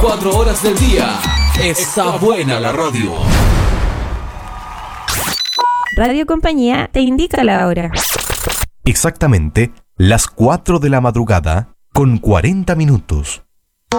24 horas del día. Está buena la radio. Radio Compañía te indica la hora. Exactamente las 4 de la madrugada con 40 minutos.